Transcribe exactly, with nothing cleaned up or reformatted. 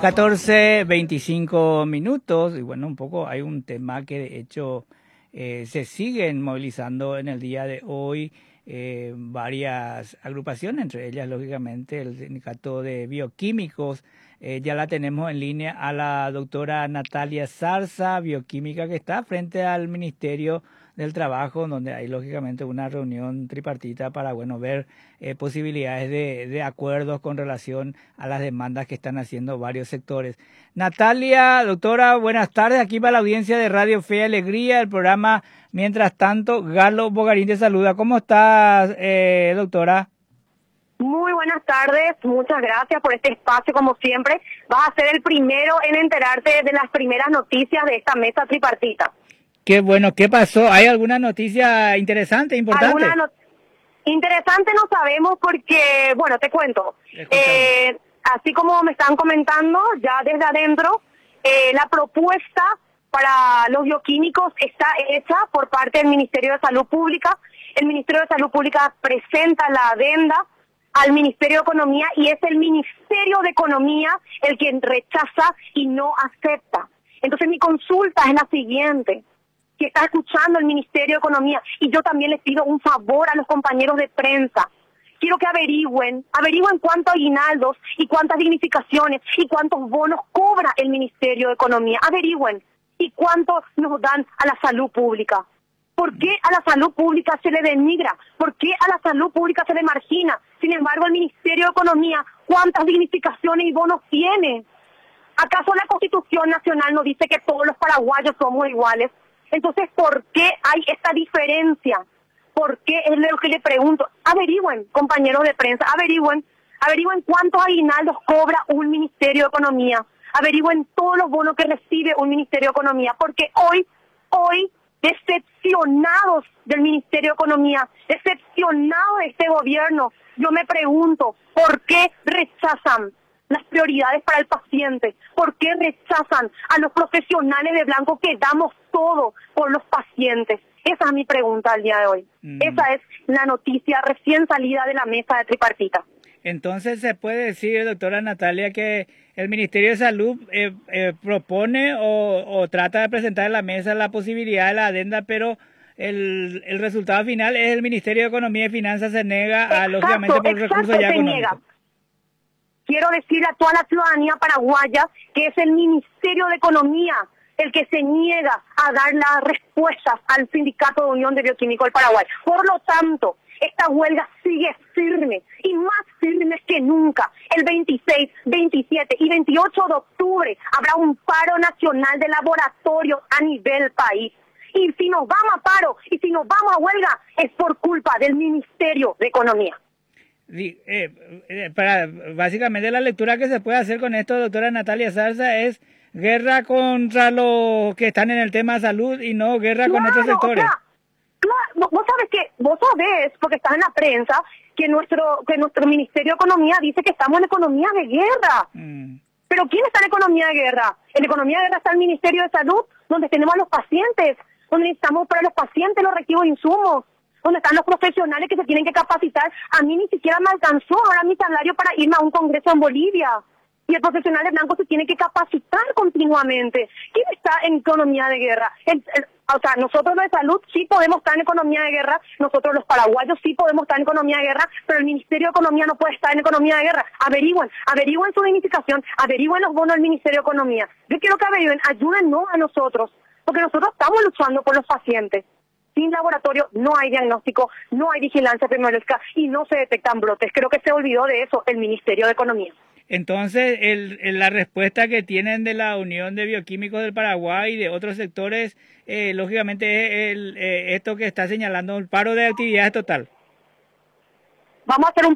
catorce, veinticinco minutos, y bueno, un poco hay un tema que de hecho eh, se siguen movilizando en el día de hoy eh, varias agrupaciones, entre ellas lógicamente el Sindicato de Bioquímicos. Eh, ya la tenemos en línea a la doctora Natalia Zarza, bioquímica, que está frente al Ministerio del Trabajo, donde hay lógicamente una reunión tripartita para bueno ver eh, posibilidades de, de acuerdos con relación a las demandas que están haciendo varios sectores. Natalia, doctora, buenas tardes, aquí para la audiencia de Radio Fe y Alegría, el programa Mientras Tanto. Galo Bogarín te saluda. ¿Cómo estás, eh, doctora? Muy buenas tardes, muchas gracias por este espacio, como siempre. Vas a ser el primero en enterarte de las primeras noticias de esta mesa tripartita. Qué bueno, ¿qué pasó? ¿Hay alguna noticia interesante, importante? ¿Alguna no... Interesante no sabemos porque, bueno, te cuento. Eh, así como me están comentando, ya desde adentro, eh, la propuesta para los bioquímicos está hecha por parte del Ministerio de Salud Pública. El Ministerio de Salud Pública presenta la adenda al Ministerio de Economía y es el Ministerio de Economía el que rechaza y no acepta. Entonces mi consulta es la siguiente, que está escuchando el Ministerio de Economía, y yo también les pido un favor a los compañeros de prensa. Quiero que averigüen, averigüen cuántos aguinaldos y cuántas dignificaciones y cuántos bonos cobra el Ministerio de Economía. Averigüen. ¿Y cuánto nos dan a la salud pública? ¿Por qué a la salud pública se le denigra? ¿Por qué a la salud pública se le margina? Sin embargo, el Ministerio de Economía, ¿cuántas dignificaciones y bonos tiene? ¿Acaso la Constitución Nacional nos dice que todos los paraguayos somos iguales? Entonces, ¿por qué hay esta diferencia? ¿Por qué? Es lo que le pregunto. Averigüen, compañeros de prensa, averigüen, averigüen cuántos aguinaldos cobra un Ministerio de Economía. Averigüen todos los bonos que recibe un Ministerio de Economía, porque hoy, hoy, decepcionados del Ministerio de Economía, decepcionados de este gobierno, yo me pregunto, ¿por qué rechazan las prioridades para el paciente? ¿Por qué rechazan a los profesionales de blanco que damos todo por los pacientes? Esa es mi pregunta al día de hoy. Mm. Esa es la noticia recién salida de la mesa de tripartita. Entonces, ¿se puede decir, doctora Natalia, que el Ministerio de Salud eh, eh, propone o, o trata de presentar en la mesa la posibilidad de la adenda, pero el, el resultado final es el Ministerio de Economía y Finanzas se niega, exacto, a, lógicamente, por recursos ya económicos? Quiero decirle a toda la ciudadanía paraguaya que es el Ministerio de Economía el que se niega a dar las respuestas al Sindicato de Unión de Bioquímicos del Paraguay. Por lo tanto, esta huelga sigue firme y más firme que nunca. El veintiséis, veintisiete y veintiocho de octubre habrá un paro nacional de laboratorios a nivel país. Y si nos vamos a paro y si nos vamos a huelga es por culpa del Ministerio de Economía. Sí, eh, eh, para, básicamente la lectura que se puede hacer con esto, doctora Natalia Zarza, es guerra contra los que están en el tema de salud y no guerra claro, con otros sectores. O sea, claro, vos sabés que, vos sabés, porque estás en la prensa, que nuestro que nuestro Ministerio de Economía dice que estamos en economía de guerra. Mm. Pero ¿quién está en economía de guerra? En economía de guerra está el Ministerio de Salud, donde tenemos a los pacientes, donde necesitamos para los pacientes los reactivos insumos, donde están los profesionales que se tienen que capacitar. A mí ni siquiera me alcanzó ahora mi salario para irme a un congreso en Bolivia. Y el profesional de blanco se tiene que capacitar continuamente. ¿Quién está en economía de guerra? El, el, o sea, nosotros de salud sí podemos estar en economía de guerra, nosotros los paraguayos sí podemos estar en economía de guerra, pero el Ministerio de Economía no puede estar en economía de guerra. Averigüen, averigüen su dignificación, averigüen los bonos del Ministerio de Economía. Yo quiero que averigüen, ayúdennos a nosotros, porque nosotros estamos luchando por los pacientes. Sin laboratorio no hay diagnóstico, no hay vigilancia epidemiológica y no se detectan brotes. Creo que se olvidó de eso el Ministerio de Economía. Entonces, el, el, la respuesta que tienen de la Unión de Bioquímicos del Paraguay y de otros sectores, eh, lógicamente, es el, eh, esto que está señalando, el paro de actividades total. Vamos a hacer un